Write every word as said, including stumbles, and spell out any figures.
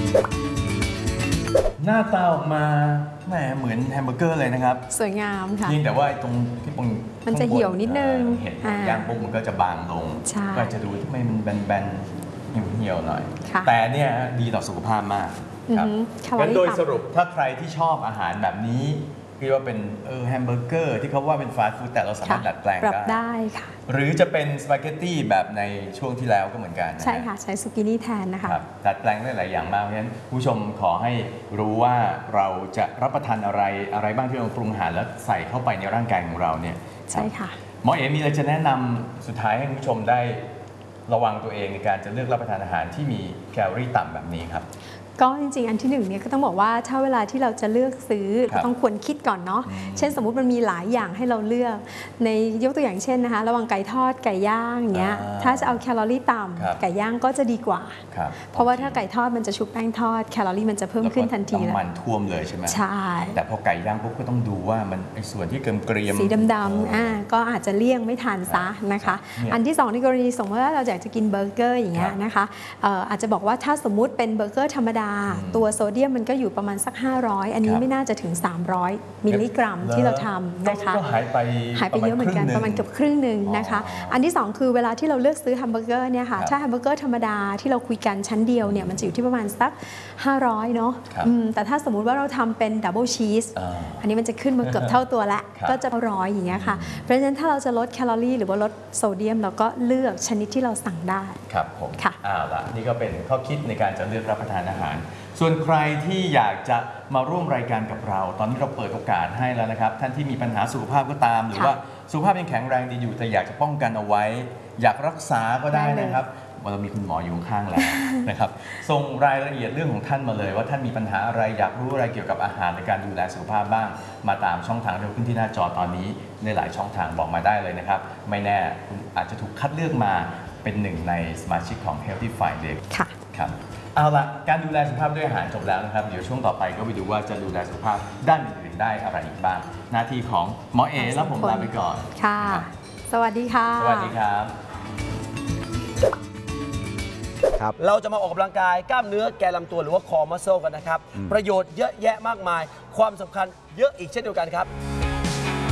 หน้าตาออกมาแหมเหมือนแฮมเบอร์เกอร์เลยนะครับสวยงามค่ะเพียงแต่ว่าตรงที่ตรงมันจะเหี่ยวนิดนึงเห็นย่างปุ๊บมันก็จะบางลงก็จะดูทำไมมันแบนๆเหี่ยวๆหน่อยแต่เนี่ยดีต่อสุขภาพมากครับงั้นโดยสรุปถ้าใครที่ชอบอาหารแบบนี้คิดว่าเป็นเออแฮมเบอร์เกอร์ที่เขาว่าเป็นฟาสต์ฟู้ดแต่เราสามารถดัดแปลงได้ได้ค่ะหรือจะเป็นสปาเกตตี้แบบในช่วงที่แล้วก็เหมือนกันใช่ค่ะใช้ซุกินี่แทนนะคะดัดแปลงได้หลายอย่างมากเพราะฉะนั้นผู้ชมขอให้รู้ว่าเราจะรับประทานอะไรอะไรบ้างที่เราปรุงอาหารแล้วใส่เข้าไปในร่างกายของเราเนี่ยใช่ค่ะหมอเอ๋มีอะไรจะแนะนำสุดท้ายให้ผู้ชมได้ระวังตัวเองในการจะเลือกรับประทานอาหารที่มีแคลอรี่ต่ำแบบนี้ครับก็จริงๆอันที่หนึ่งเนี่ยก็ต้องบอกว่าถ้าเวลาที่เราจะเลือกซื้อเราต้องควรคิดก่อนเนาะเช่นสมมุติมันมีหลายอย่างให้เราเลือกในยกตัวอย่างเช่นนะคะระหว่างไก่ทอดไก่ย่างเงี้ยถ้าจะเอาแคลอรี่ต่ำไก่ย่างก็จะดีกว่าเพราะว่าถ้าไก่ทอดมันจะชุบแป้งทอดแคลอรี่มันจะเพิ่มขึ้นทันทีแล้วมันท่วมเลยใช่ไหมใช่แต่พอไก่ย่างปุ๊บก็ต้องดูว่ามันไอ้ส่วนที่เกรียมสีดำๆอ่าก็อาจจะเลี่ยงไม่ทานซะนะคะอันที่สองในกรณีสมมติว่าเราอยากจะกินเบอร์เกอร์อย่างเงี้ยนะคะอาจจะบอกว่าถ้าสมมุติเป็นเบอร์เกอร์ธรรมดาตัวโซเดียมมันก็อยู่ประมาณสักห้าร้อยอันนี้ไม่น่าจะถึงสามร้อยมิลลิกรัมที่เราทำนะคะก็หายไปหายไปเยอะเหมือนกันประมาณเกือบครึ่งหนึ่งนะคะอันที่สองคือเวลาที่เราเลือกซื้อแฮมเบอร์เกอร์เนี่ยค่ะถ้าแฮมเบอร์เกอร์ธรรมดาที่เราคุยกันชั้นเดียวเนี่ยมันจะอยู่ที่ประมาณสักห้าร้อยเนาะแต่ถ้าสมมุติว่าเราทำเป็นดับเบิลชีสอันนี้มันจะขึ้นมาเกือบเท่าตัวละก็จะร้อยอย่างเงี้ยค่ะเพราะฉะนั้นถ้าเราจะลดแคลอรี่หรือว่าลดโซเดียมเราก็เลือกชนิดที่เราสั่งได้ครับผมค่ะอ้าวละนี่ก็เป็นข้อคิดในการจะเลือกรับประทานอาหารส่วนใครที่อยากจะมาร่วมรายการกับเราตอนนี้เราเปิดโอกาสให้แล้วนะครับท่านที่มีปัญหาสุขภาพก็ตามหรือว่าสุขภาพยังแข็งแรงดีอยู่แต่อยากจะป้องกันเอาไว้ อยากรักษาก็ได้นะครับเรามีคุณหมออยู่ข้างแล้วนะครับส่งรายละเอียดเรื่องของท่านมาเลยว่าท่านมีปัญหาอะไรอยากรู้อะไรเกี่ยวกับอาหารในการดูแลสุขภาพบ้างมาตามช่องทางที่ขึ้นที่หน้าจอตอนนี้ในหลายช่องทางบอกมาได้เลยนะครับไม่แน่คุณอาจจะถูกคัดเลือกมาเป็นหนึ่งในสมาชิกของ Healthy Friday ค่ะครับเอาละการดูแลสุขภาพด้วยอาหารจบแล้วนะครับเดี๋ยวช่วงต่อไปก็ไปดูว่าจะดูแลสุขภาพด้านอื่นๆได้อะไรอีกบ้างหน้าที่ของหมอเอและผมลาไปก่อนค่ะสวัสดีค่ะสวัสดีครับครับเราจะมาออกกำลังกายกล้ามเนื้อแกนลำตัวหรือว่าคอมัสเซิลกันนะครับประโยชน์เยอะแยะมากมายความสำคัญเยอะอีกเช่นเดียวกันครับ